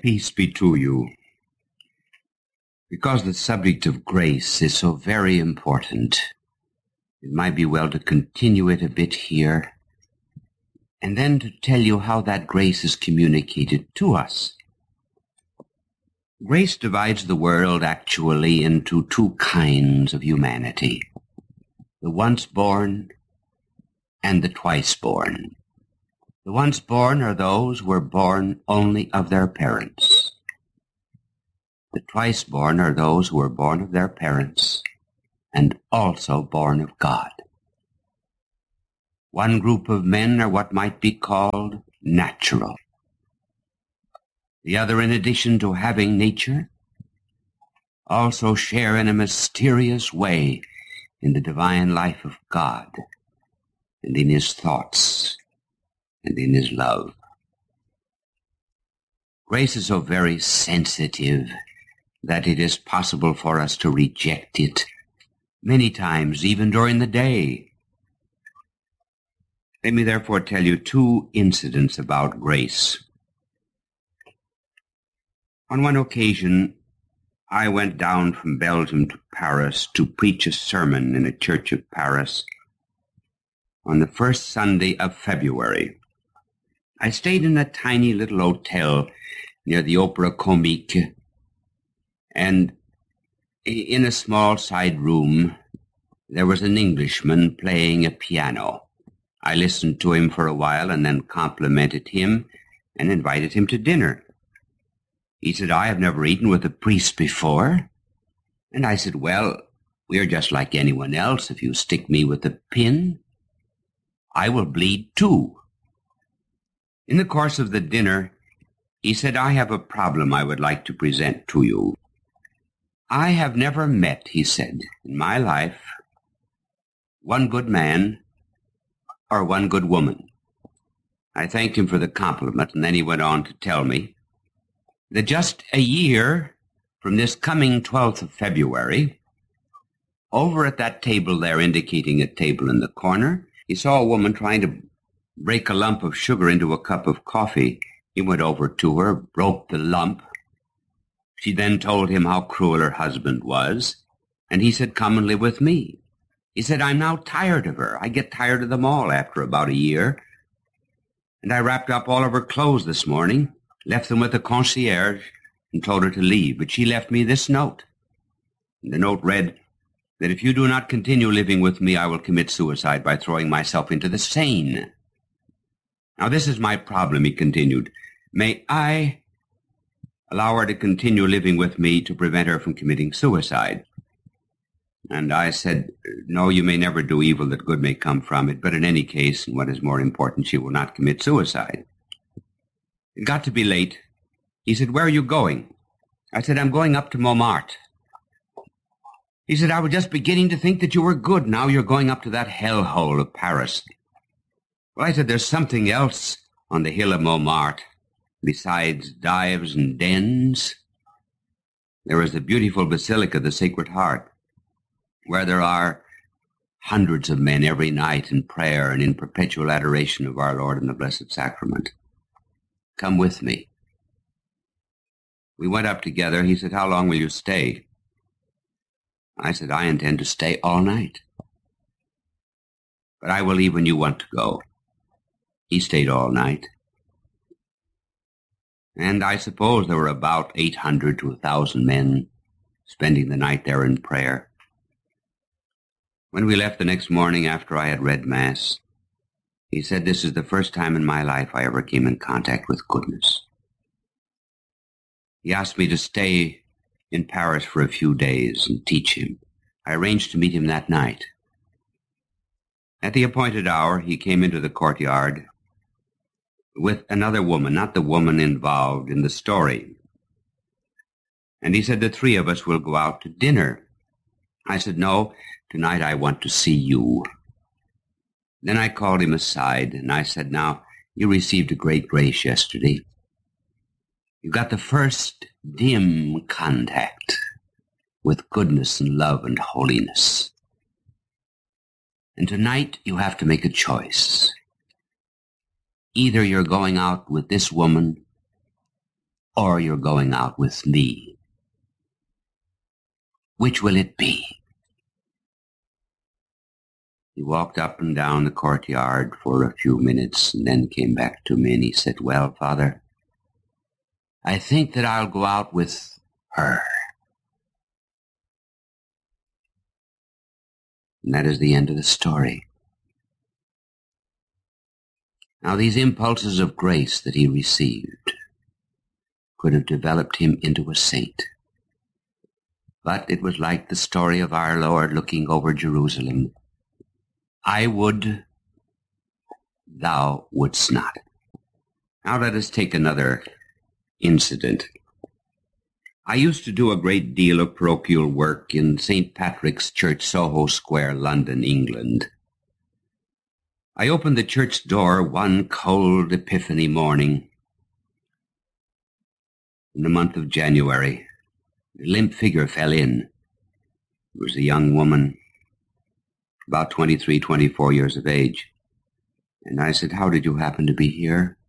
Peace be to you. Because the subject of grace is so very important, it might be well to continue it a bit here, and then to tell you how that grace is communicated to us. Grace divides the world actually into two kinds of humanity, the once born and the twice born. The once born are those who were born only of their parents. The twice born are those who were born of their parents and also born of God. One group of men are what might be called natural. The other, in addition to having nature, also share in a mysterious way in the divine life of God and in his thoughts and in his love. Grace is so very sensitive that it is possible for us to reject it many times, even during the day. Let me therefore tell you two incidents about grace. On one occasion, I went down from Belgium to Paris to preach a sermon in a church of Paris on the first Sunday of February. I stayed in a tiny little hotel near the Opera Comique, and in a small side room there was an Englishman playing a piano. I listened to him for a while and then complimented him and invited him to dinner. He said, "I have never eaten with a priest before." And I said, "Well, we are just like anyone else. If you stick me with a pin, I will bleed too." In the course of the dinner, he said, "I have a problem I would like to present to you. I have never met," he said, "in my life, one good man or one good woman." I thanked him for the compliment, and then he went on to tell me that just a year from this coming 12th of February, over at that table there, indicating a table in the corner, he saw a woman trying to break a lump of sugar into a cup of coffee. He went over to her, broke the lump. She then told him how cruel her husband was, and he said, "Come and live with me." He said, "I'm now tired of her. I get tired of them all after about a year." And I wrapped up all of her clothes this morning, left them with the concierge, and told her to leave. But she left me this note. And the note read that if you do not continue living with me, I will commit suicide by throwing myself into the Seine. Now this is my problem, he continued. May I allow her to continue living with me to prevent her from committing suicide? And I said, "No, you may never do evil that good may come from it, but in any case, and what is more important, she will not commit suicide." It got to be late. He said, "Where are you going?" I said, "I'm going up to Montmartre." He said, "I was just beginning to think that you were good. Now you're going up to that hellhole of Paris." Well, I said, "There's something else on the hill of Montmartre besides dives and dens. There is the beautiful Basilica of the Sacred Heart, where there are hundreds of men every night in prayer and in perpetual adoration of our Lord in the Blessed Sacrament. Come with me." We went up together. He said, "How long will you stay?" I said, "I intend to stay all night. But I will leave when you want to go." He stayed all night. And I suppose there were about 800 to 1,000 men spending the night there in prayer. When we left the next morning after I had read Mass, he said, "This is the first time in my life I ever came in contact with goodness." He asked me to stay in Paris for a few days and teach him. I arranged to meet him that night. At the appointed hour, he came into the courtyard with another woman, not the woman involved in the story. And he said, "The three of us will go out to dinner." I said, "No, tonight I want to see you." Then I called him aside, and I said, "Now, you received a great grace yesterday. You got the first dim contact with goodness and love and holiness. And tonight you have to make a choice. Either you're going out with this woman or you're going out with me. Which will it be? He walked up and down the courtyard for a few minutes and then came back to me and he said, "Well, Father, I think that I'll go out with her." And that is the end of the story. Now, these impulses of grace that he received could have developed him into a saint. But it was like the story of our Lord looking over Jerusalem. I would, thou wouldst not. Now let us take another incident. I used to do a great deal of parochial work in St. Patrick's Church, Soho Square, London, England. I opened the church door one cold Epiphany morning in the month of January. A limp figure fell in. It was a young woman, about 23, 24 years of age. And I said, "How did you happen to be here?"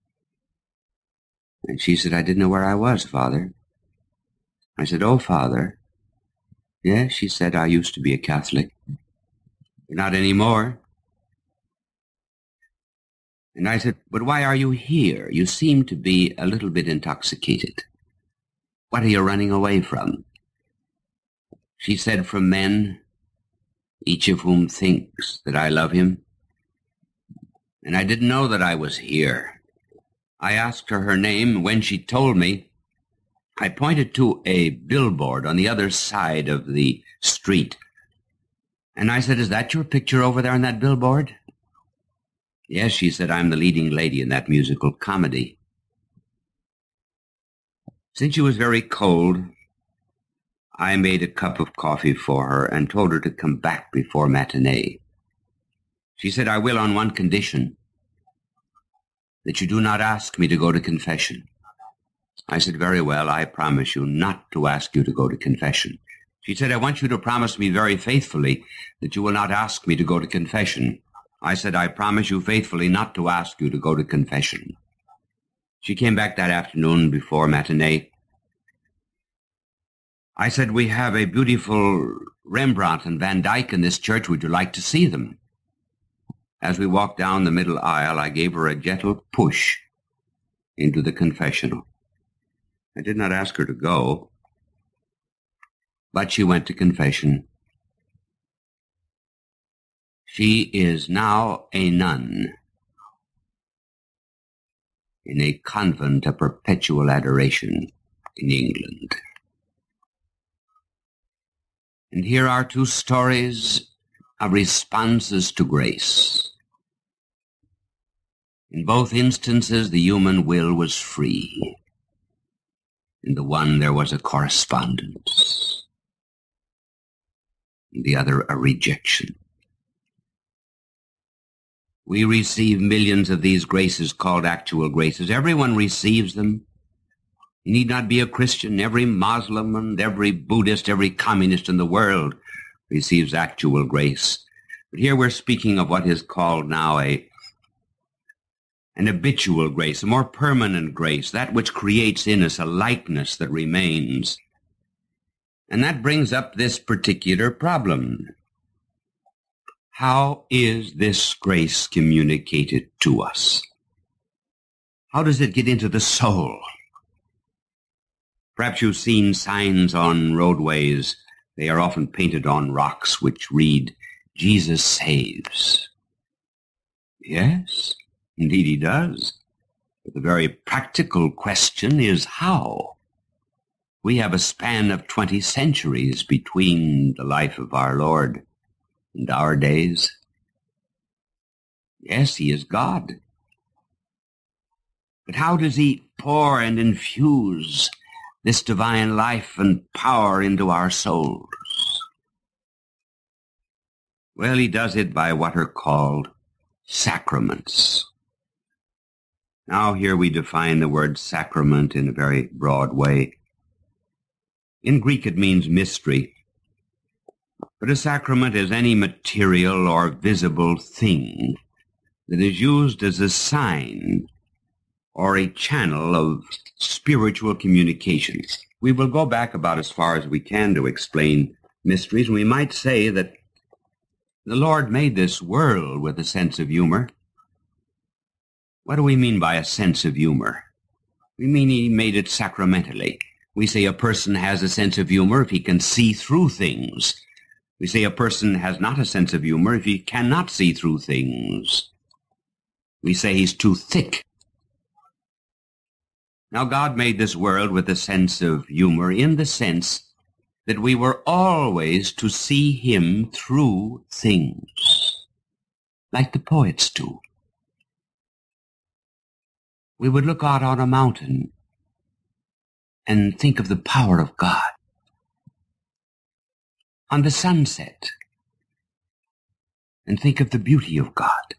And she said, "I didn't know where I was, Father." I said, "Oh, Father." "Yes," she said, "I used to be a Catholic. But not anymore." And I said, "But why are you here? You seem to be a little bit intoxicated. What are you running away from?" She said, "From men, each of whom thinks that I love him." And I didn't know that I was here. I asked her name. When she told me, I pointed to a billboard on the other side of the street. And I said, "Is that your picture over there on that billboard?" "Yes," she said, "I'm the leading lady in that musical comedy." Since she was very cold, I made a cup of coffee for her and told her to come back before matinee. She said, "I will on one condition, that you do not ask me to go to confession." I said, "Very well, I promise you not to ask you to go to confession." She said, "I want you to promise me very faithfully that you will not ask me to go to confession." I said, "I promise you faithfully not to ask you to go to confession." She came back that afternoon before matinee. I said, "We have a beautiful Rembrandt and Van Dyck in this church. Would you like to see them?" As we walked down the middle aisle, I gave her a gentle push into the confessional. I did not ask her to go, but she went to confession. She is now a nun in a convent of perpetual adoration in England. And here are two stories of responses to grace. In both instances, the human will was free. In the one, there was a correspondence. In the other, a rejection. We receive millions of these graces called actual graces. Everyone receives them. You need not be a Christian. Every Muslim and every Buddhist, every communist in the world receives actual grace. But here we're speaking of what is called now an habitual grace, a more permanent grace, that which creates in us a likeness that remains. And that brings up this particular problem. How is this grace communicated to us? How does it get into the soul? Perhaps you've seen signs on roadways. They are often painted on rocks which read, "Jesus saves." Yes, indeed he does. But the very practical question is how? We have a span of 20 centuries between the life of our Lord and our days. Yes, he is God. But how does he pour and infuse this divine life and power into our souls? Well, he does it by what are called sacraments. Now here we define the word sacrament in a very broad way. In Greek it means mystery. But a sacrament is any material or visible thing that is used as a sign or a channel of spiritual communications. We will go back about as far as we can to explain mysteries, and we might say that the Lord made this world with a sense of humor. What do we mean by a sense of humor? We mean he made it sacramentally. We say a person has a sense of humor if he can see through things. We say a person has not a sense of humor if he cannot see through things. We say he's too thick. Now, God made this world with a sense of humor in the sense that we were always to see him through things, like the poets do. We would look out on a mountain and think of the power of God. On the sunset, and think of the beauty of God.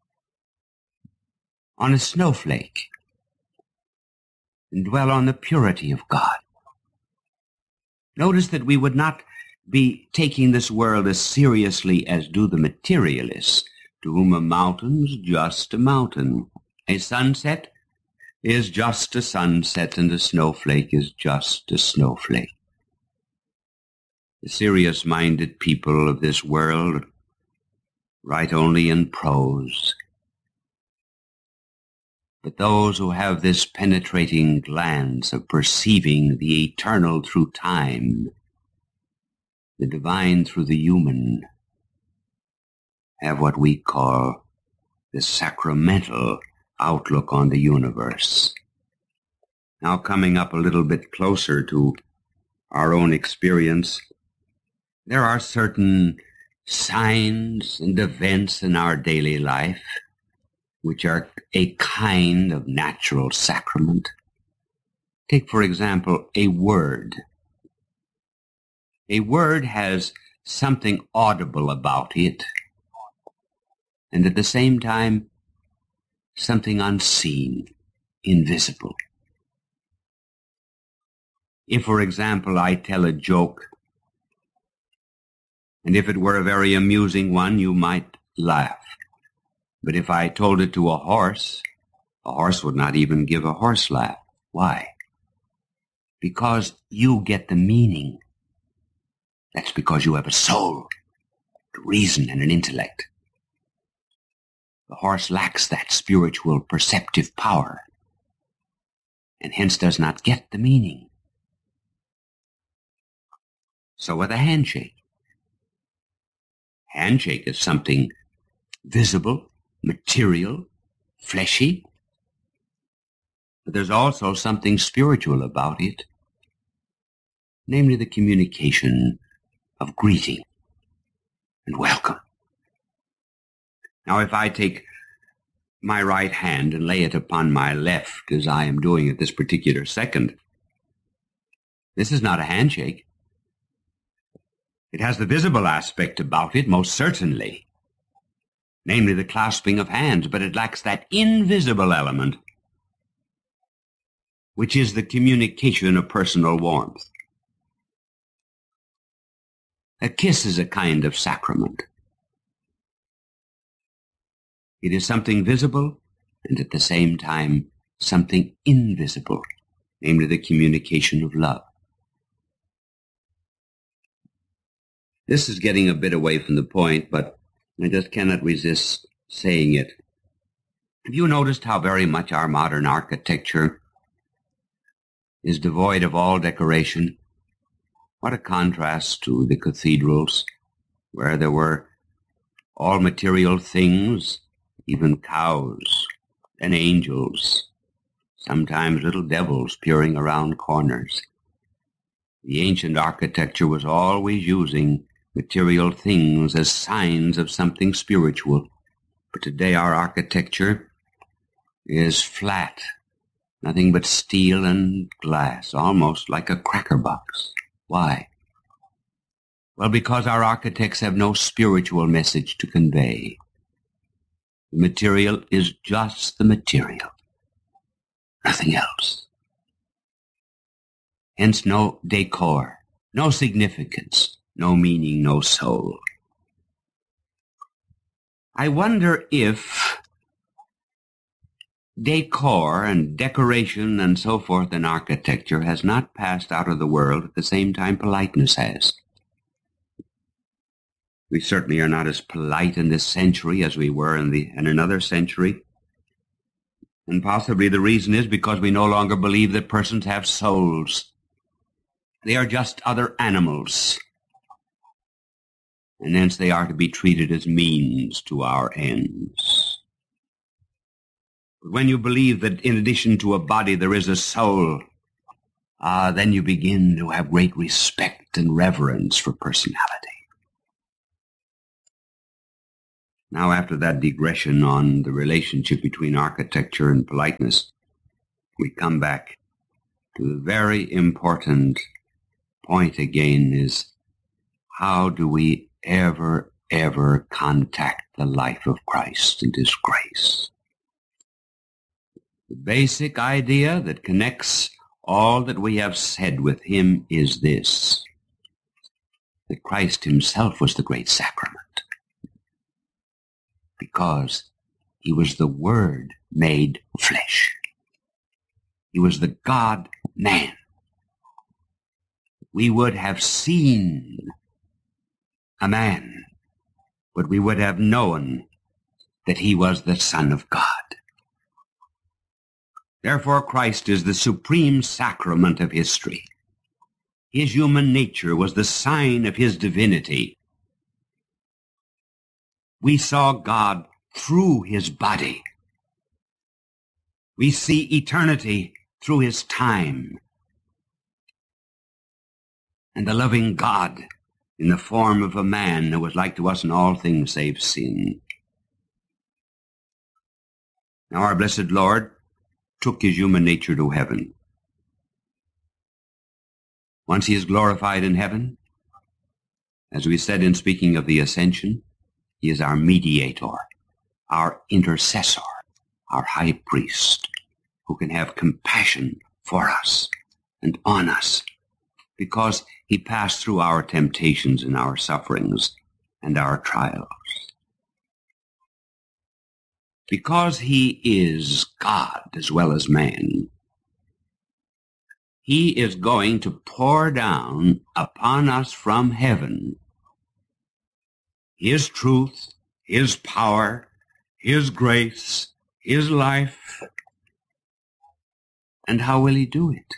On a snowflake, and dwell on the purity of God. Notice that we would not be taking this world as seriously as do the materialists, to whom a mountain's just a mountain. A sunset is just a sunset, and a snowflake is just a snowflake. The serious-minded people of this world write only in prose. But those who have this penetrating glance of perceiving the eternal through time, the divine through the human, have what we call the sacramental outlook on the universe. Now, coming up a little bit closer to our own experience, there are certain signs and events in our daily life which are a kind of natural sacrament. Take, for example, a word. A word has something audible about it, and at the same time, something unseen, invisible. If, for example, I tell a joke, and if it were a very amusing one, you might laugh. But if I told it to a horse would not even give a horse laugh. Why? Because you get the meaning. That's because you have a soul, a reason, and an intellect. The horse lacks that spiritual perceptive power, and hence does not get the meaning. So with a handshake. Handshake is something visible, material, fleshy, but there's also something spiritual about it, namely the communication of greeting and welcome. Now, if I take my right hand and lay it upon my left, as I am doing at this particular second, this is not a handshake. It has the visible aspect about it, most certainly, namely the clasping of hands, but it lacks that invisible element, which is the communication of personal warmth. A kiss is a kind of sacrament. It is something visible and at the same time something invisible, namely the communication of love. This is getting a bit away from the point, but I just cannot resist saying it. Have you noticed how very much our modern architecture is devoid of all decoration? What a contrast to the cathedrals, where there were all material things, even cows and angels, sometimes little devils peering around corners. The ancient architecture was always using material things as signs of something spiritual. But today our architecture is flat, nothing but steel and glass, almost like a cracker box. Why? Well, because our architects have no spiritual message to convey. The material is just the material, nothing else. Hence no decor, no significance, no meaning, no soul. I wonder if decor and decoration and so forth in architecture has not passed out of the world at the same time politeness has. We certainly are not as polite in this century as we were in another century. And possibly the reason is because we no longer believe that persons have souls. They are just other animals. And hence they are to be treated as means to our ends. But when you believe that in addition to a body there is a soul, then you begin to have great respect and reverence for personality. Now, after that digression on the relationship between architecture and politeness, we come back to the very important point again is, how do we ever contact the life of Christ and His grace? The basic idea that connects all that we have said with Him is this, that Christ Himself was the great sacrament, because He was the Word made flesh. He was the God-man. We would have seen a man, but we would have known that He was the Son of God. Therefore, Christ is the supreme sacrament of history. His human nature was the sign of His divinity. We saw God through His body. We see eternity through His time. And the loving God in the form of a man who was like to us in all things save sin. Now our blessed Lord took His human nature to heaven. Once He is glorified in heaven, as we said in speaking of the ascension, He is our mediator, our intercessor, our high priest, who can have compassion for us and on us, because He passed through our temptations and our sufferings and our trials. Because He is God as well as man, He is going to pour down upon us from heaven His truth, His power, His grace, His life. And how will He do it?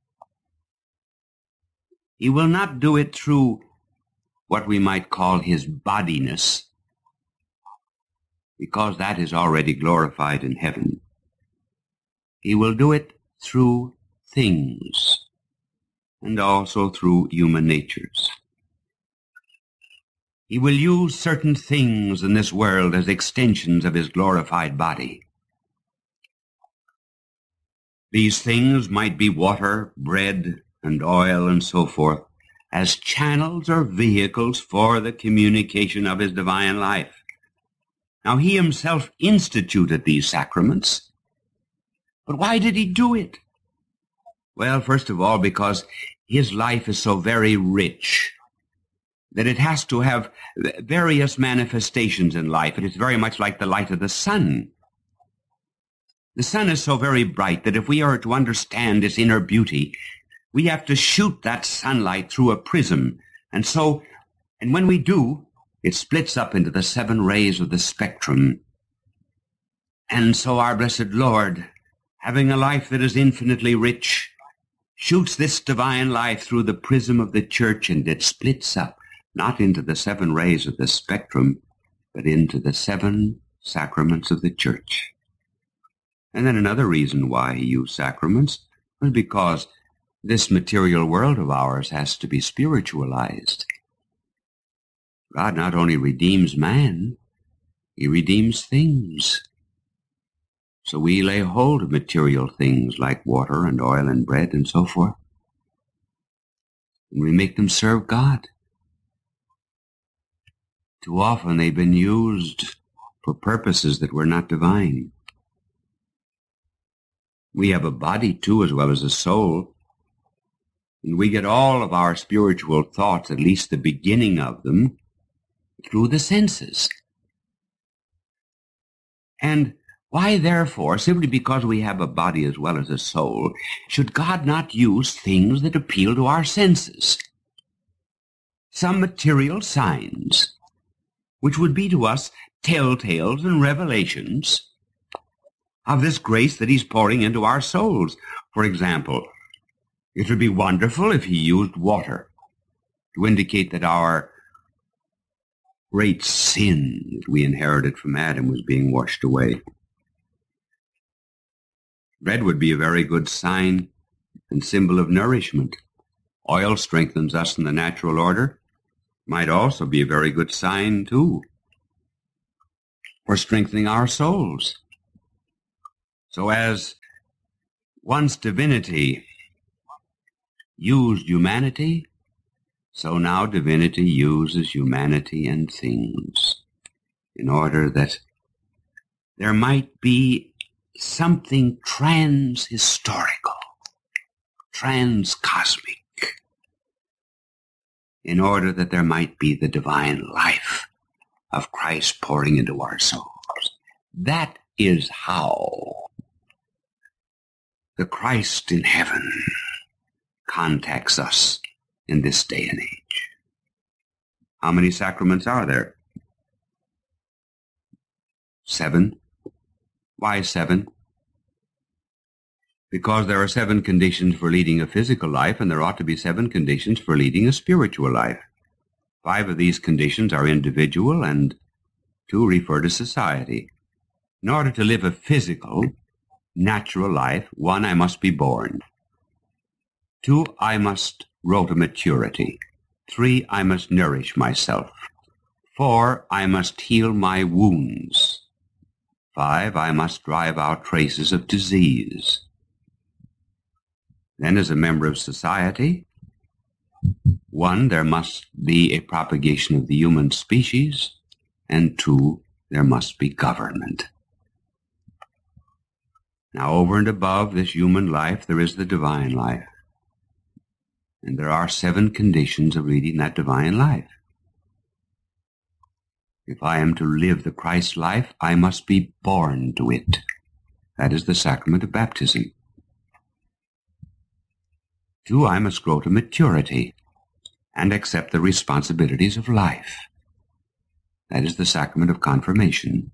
He will not do it through what we might call His bodiness, because that is already glorified in heaven. He will do it through things, and also through human natures. He will use certain things in this world as extensions of His glorified body. These things might be water, bread, and oil, and so forth, as channels or vehicles for the communication of His divine life. Now, He Himself instituted these sacraments, but why did He do it? Well, first of all, because His life is so very rich that it has to have various manifestations in life. It is very much like the light of the sun. The sun is so very bright that if we are to understand its inner beauty, we have to shoot that sunlight through a prism. And when we do, it splits up into the 7 rays of the spectrum. And so our blessed Lord, having a life that is infinitely rich, shoots this divine life through the prism of the church, and it splits up, not into the 7 rays of the spectrum, but into the 7 sacraments of the church. And then another reason why He used sacraments was because this material world of ours has to be spiritualized. God not only redeems man, He redeems things. So we lay hold of material things like water and oil and bread and so forth, and we make them serve God. Too often they've been used for purposes that were not divine. We have a body too, as well as a soul, and we get all of our spiritual thoughts, at least the beginning of them, through the senses. And Why, therefore, simply because we have a body as well as a soul, should God not use things that appeal to our senses? Some material signs, which would be to us telltales and revelations of this grace that he's pouring into our souls. For example, it would be wonderful if he used water to indicate that our great sin that we inherited from Adam was being washed away. Bread would be a very good sign and symbol of nourishment. Oil strengthens us in the natural order. Might also be a very good sign, too, for strengthening our souls. So as once divinity used humanity, so now divinity uses humanity and things in order that there might be something trans-historical, trans-cosmic, in order that there might be the divine life of Christ pouring into our souls. That is how the Christ in heaven contacts us in this day and age. How many sacraments are there? 7. Why 7? Because there are 7 conditions for leading a physical life, and there ought to be 7 conditions for leading a spiritual life. 5 of these conditions are individual, and 2 refer to society. In order to live a physical, natural life, 1, I must be born. 2, I must grow to maturity. 3, I must nourish myself. 4, I must heal my wounds. 5, I must drive out traces of disease. Then, as a member of society, 1, there must be a propagation of the human species, and 2, there must be government. Now, over and above this human life, there is the divine life. And there are 7 conditions of leading that divine life. If I am to live the Christ life, I must be born to it. That is the sacrament of baptism. 2, I must grow to maturity and accept the responsibilities of life. That is the sacrament of confirmation.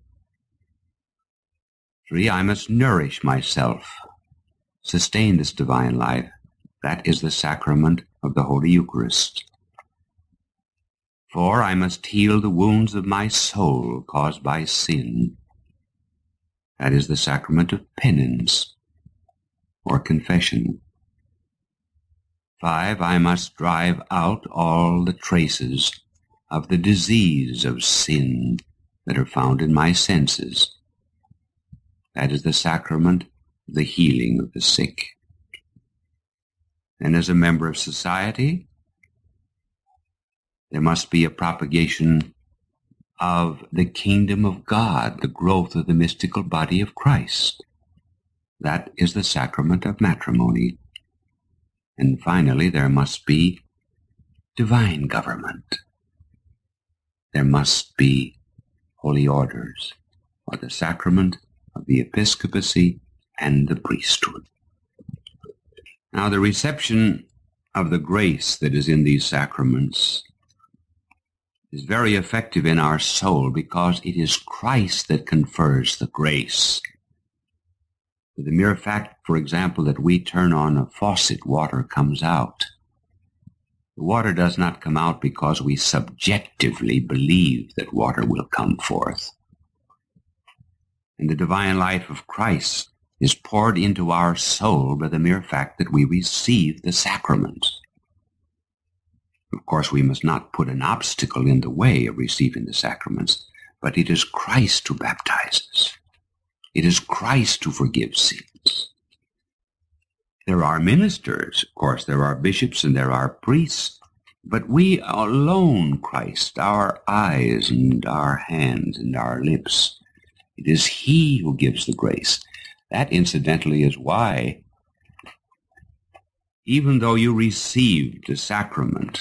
3, I must nourish myself, sustain this divine life. That is the sacrament of the Holy Eucharist. 4, I must heal the wounds of my soul caused by sin. That is the sacrament of penance or confession. 5, I must drive out all the traces of the disease of sin that are found in my senses. That is the sacrament of the healing of the sick. And as a member of society, there must be a propagation of the kingdom of God, the growth of the mystical body of Christ. That is the sacrament of matrimony. And finally, there must be divine government. There must be holy orders, or the sacrament of the episcopacy and the priesthood. Now, the reception of the grace that is in these sacraments is very effective in our soul because it is Christ that confers the grace. The mere fact, for example, that we turn on a faucet, water comes out. The water does not come out because we subjectively believe that water will come forth. And the divine life of Christ is poured into our soul by the mere fact that we receive the sacraments. Of course, we must not put an obstacle in the way of receiving the sacraments, but it is Christ who baptizes. It is Christ who forgives sins. There are ministers, of course, there are bishops and there are priests, but we alone, Christ, our eyes and our hands and our lips, it is he who gives the grace. That, incidentally, is why, even though you received a sacrament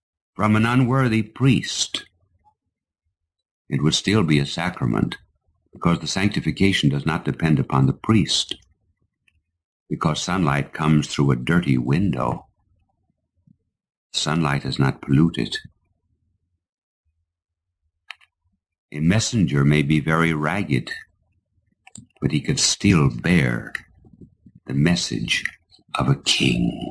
from an unworthy priest, it would still be a sacrament because the sanctification does not depend upon the priest, because sunlight comes through a dirty window. Sunlight is not polluted. A messenger may be very ragged, but he could still bear the message of a king.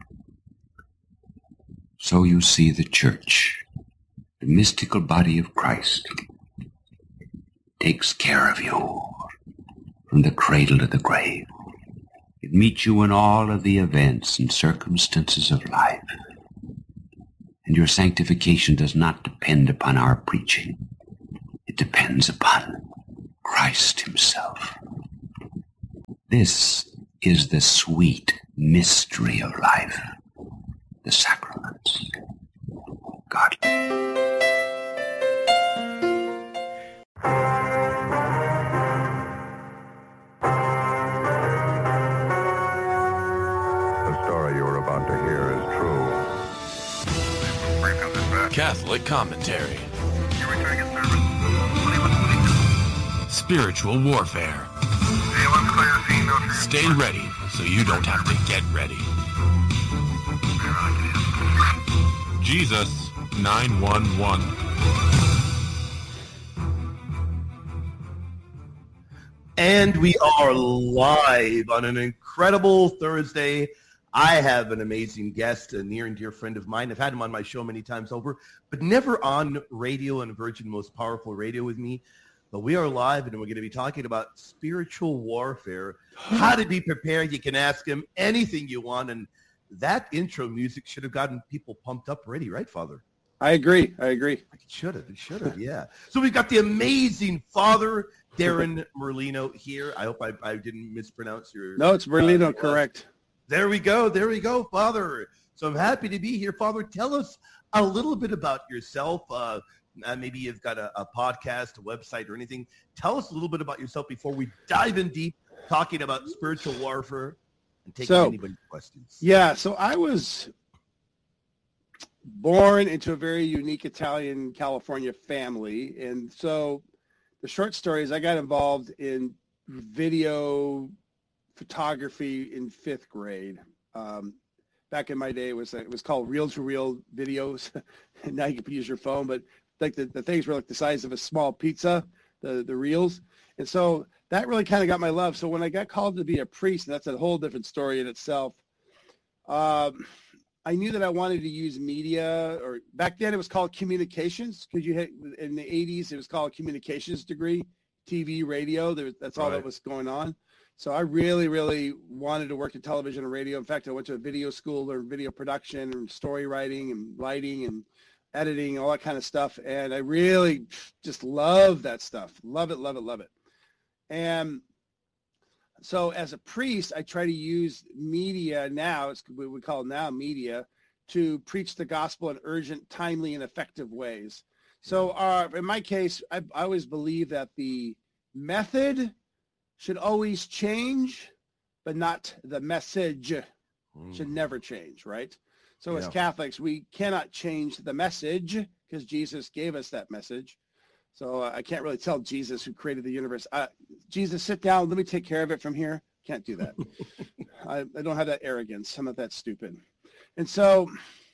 So you see the church, the mystical body of Christ, takes care of you from the cradle to the grave. It meets you in all of the events and circumstances of life. And your sanctification does not depend upon our preaching. It depends upon Christ himself. This is the sweet mystery of life, the sacraments. God. The story you are about to hear is true. Catholic commentary. Spiritual warfare. Stay ready so you don't have to get ready. Jesus 911. And we are live on an incredible Thursday. I have an amazing guest, a near and dear friend of mine. I've had him on my show many times over, but never on radio and Virgin Most Powerful Radio with me. But we are live, and we're going to be talking about spiritual warfare, how to be prepared. You can ask him anything you want, and that intro music should have gotten people pumped up already, right, Father? I agree. It should have, yeah. So we've got the amazing Father Darren Merlino here. I hope I didn't mispronounce your... No, it's Merlino, correct. There we go, Father. So I'm happy to be here. Father, tell us a little bit about yourself. Maybe you've got a podcast, a website, or anything. Tell us a little bit about yourself before we dive in deep, talking about spiritual warfare and taking anybody's questions. Yeah, so I was born into a very unique Italian California family. And so the short story is I got involved in video photography in 5th grade. Back in my day, it was called reel-to-reel videos. And now you can use your phone, but like the things were like the size of a small pizza, the reels. And so that really kind of got my love. So when I got called to be a priest, and that's a whole different story in itself, I knew that I wanted to use media, or back then it was called communications, because you had, in the 80s, it was called a communications degree, TV, radio. That's all that was going on. So I really, really wanted to work in television and radio. In fact, I went to a video school, learned video production and story writing and lighting and editing, all that kind of stuff. And I really just love that stuff. Love it, love it, love it. And so as a priest, I try to use media now, it's what we call now media, to preach the gospel in urgent, timely, and effective ways. So in my case, I always believe that the method should always change, but not the message should never change, right? So as Catholics, we cannot change the message because Jesus gave us that message. So I can't really tell Jesus, who created the universe, Jesus, sit down, let me take care of it from here. Can't do that. I don't have that arrogance. I'm not that stupid. And so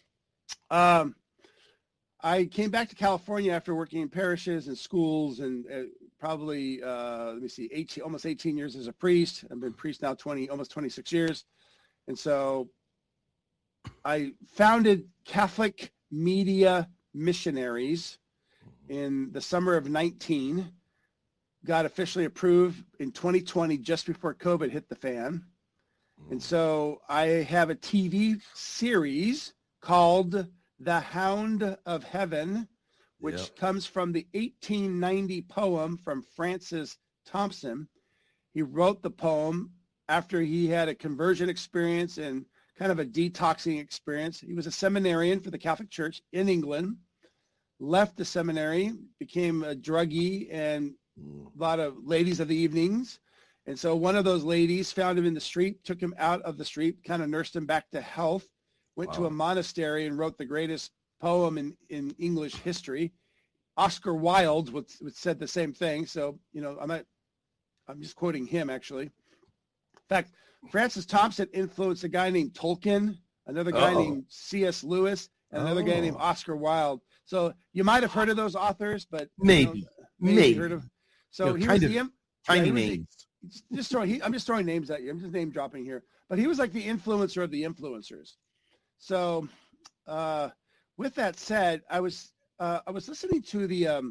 I came back to California after working in parishes and schools and probably, almost 18 years as a priest. I've been a priest now almost 26 years. And so I founded Catholic Media Missionaries in the summer of 19, got officially approved in 2020, just before COVID hit the fan. And so I have a TV series called The Hound of Heaven, which comes from the 1890 poem from Francis Thompson. He wrote the poem after he had a conversion experience and kind of a detoxing experience. He was a seminarian for the Catholic Church in England, left the seminary, became a druggie and a lot of ladies of the evenings. And so one of those ladies found him in the street, took him out of the street, kind of nursed him back to health, went to a monastery and wrote the greatest poem in English history. Oscar Wilde would said the same thing. So, I'm just quoting him, actually. In fact, Francis Thompson influenced a guy named Tolkien, another guy named C.S. Lewis, and another guy named Oscar Wilde. So you might have heard of those authors, but maybe heard of. So he was tiny names. I'm just throwing names at you. I'm just name dropping here, but he was like the influencer of the influencers. So, with that said, I was listening to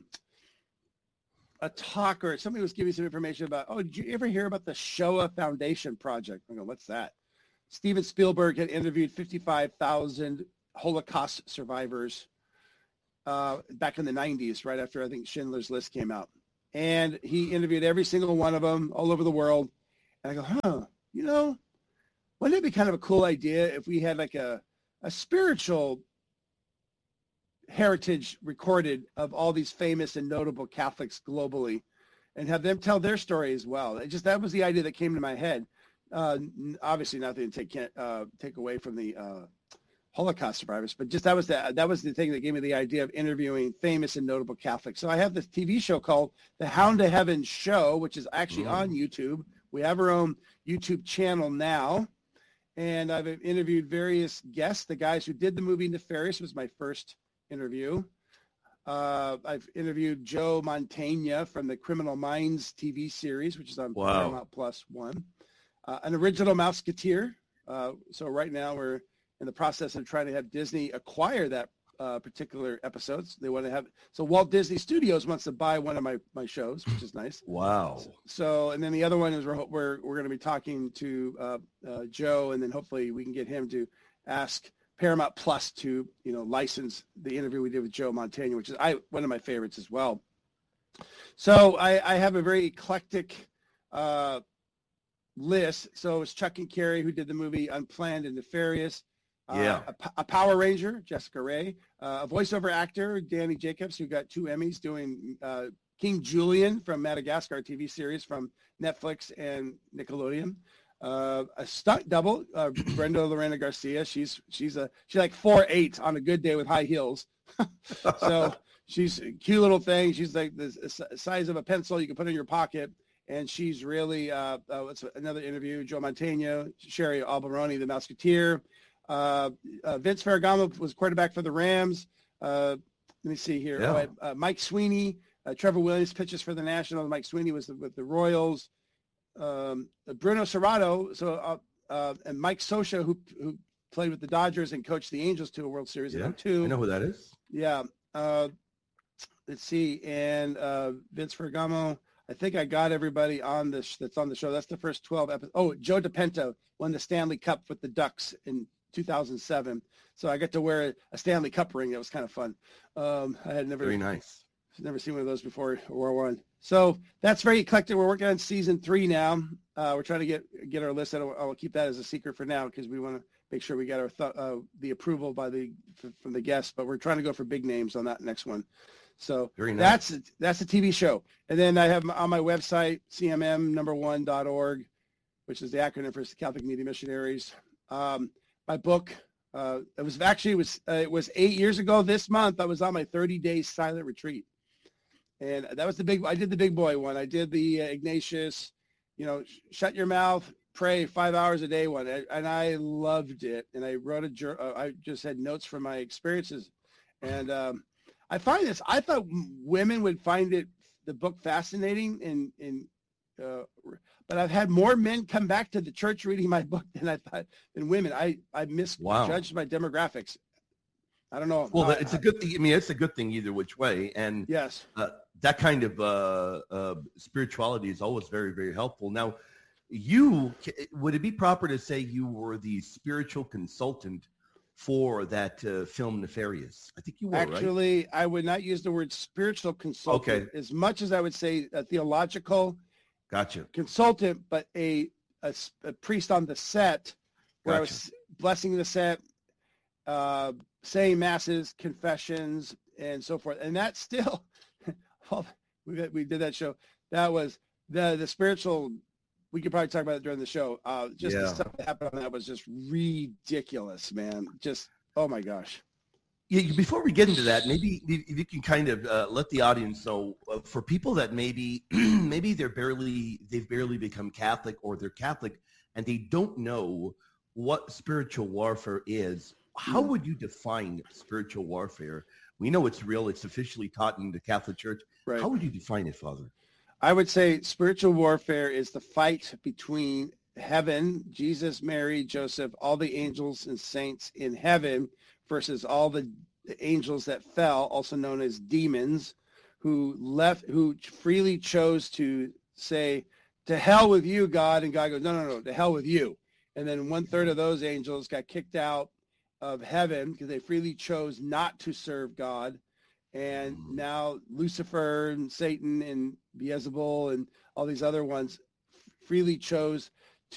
a talk, or somebody was giving some information about, did you ever hear about the Shoah Foundation Project? I go, what's that? Steven Spielberg had interviewed 55,000 Holocaust survivors back in the 90s, right after I think Schindler's List came out. And he interviewed every single one of them all over the world. And I go, wouldn't it be kind of a cool idea if we had like a spiritual heritage recorded of all these famous and notable Catholics globally, and have them tell their story as well. That was the idea that came to my head. Obviously nothing to take away from the Holocaust survivors, but just that was the thing that gave me the idea of interviewing famous and notable Catholics. So I have this TV show called The Hound to Heaven Show, which is actually on YouTube. We have our own YouTube channel now, and I've interviewed various guests. The guys who did the movie Nefarious was my first interview. I've interviewed Joe Mantegna from the Criminal Minds TV series, which is on Paramount Plus 1. An original Mouseketeer. So right now we're in the process of trying to have Disney acquire that particular episodes. They want to have, so Walt Disney Studios wants to buy one of my shows, which is nice. Wow. So, and then the other one is we're going to be talking to Joe, and then hopefully we can get him to ask Paramount Plus to, license the interview we did with Joe Mantegna, which is one of my favorites as well. So I have a very eclectic list. So it's Chuck and Carrie, who did the movie Unplanned and Nefarious. A Power Ranger, Jessica Rae. A voiceover actor, Danny Jacobs, who got 2 Emmys doing King Julian from Madagascar TV series from Netflix and Nickelodeon. A stunt double, Brenda Lorena Garcia. She's like 4'8" on a good day with high heels. So she's a cute little thing. She's like the size of a pencil you can put in your pocket. And she's really, what's another interview, Joe Mantegna, Sherry Alberoni, the Mouseketeer. Vince Ferragamo was quarterback for the Rams. Let me see here. Yeah. Mike Sweeney, Trevor Williams pitches for the Nationals. Mike Sweeney was with the Royals. Bruno Serrato, and Mike Scioscia, who played with the Dodgers and coached the Angels to a World Series in 2002. I know who that is. Yeah. Let's see. And Vince Ferragamo. I think I got everybody on this that's on the show. That's the first 12 episodes. Oh, Joe DiPenta won the Stanley Cup with the Ducks in 2007. So I got to wear a Stanley Cup ring. That was kind of fun. I had never seen one of those before World War I. So that's very eclectic. We're working on season 3 now. We're trying to get our list. I'll keep that as a secret for now because we want to make sure we get our the approval from the guests. But we're trying to go for big names on that next one. So very nice. That's a TV show. And then I have on my website, cmm1.org, which is the acronym for Catholic Media Missionaries. My book, it was 8 years ago this month. I was on my 30-day silent retreat. And that was I did the big boy one. I did the Ignatius, shut your mouth, pray 5 hours a day one. And I loved it. And I wrote I just had notes from my experiences. And I find this, I thought women would find the book fascinating but I've had more men come back to the church reading my book than women. I misjudged my demographics. I don't know. Well, it's a good thing. I mean, it's a good thing either which way. And yes, that kind of spirituality is always very, very helpful. Now, would it be proper to say you were the spiritual consultant for that film Nefarious? I think you were, actually, right? I would not use the word spiritual consultant as much as I would say a theological consultant, but a priest on the set where I was blessing the set, saying masses, confessions, and so forth. And that still, we did that show. That was the spiritual. We could probably talk about it during the show. The stuff that happened on that was just ridiculous, man. Just, oh my gosh. Yeah, before we get into that, maybe if you can kind of let the audience know for people that maybe maybe they've barely become Catholic, or they're Catholic and they don't know what spiritual warfare is. How would you define spiritual warfare? We know it's real. It's officially taught in the Catholic Church. Right. How would you define it, Father? I would say spiritual warfare is the fight between heaven, Jesus, Mary, Joseph, all the angels and saints in heaven, versus all the angels that fell, also known as demons, who freely chose to say, to hell with you, God. And God goes, no, to hell with you. And then 1/3 of those angels got kicked out of heaven because they freely chose not to serve God. And now Lucifer and Satan and Beelzebul and all these other ones freely chose